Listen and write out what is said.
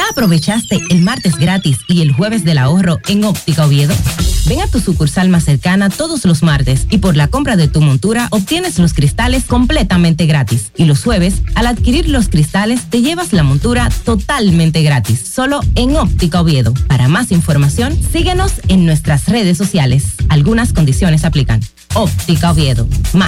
¿Ya aprovechaste el martes gratis y el jueves del ahorro en Óptica Oviedo? Ven a tu sucursal más cercana todos los martes y por la compra de tu montura obtienes los cristales completamente gratis. Y los jueves, al adquirir los cristales, te llevas la montura totalmente gratis. Solo en Óptica Oviedo. Para más información, síguenos en nuestras redes sociales. Algunas condiciones aplican. Óptica Oviedo.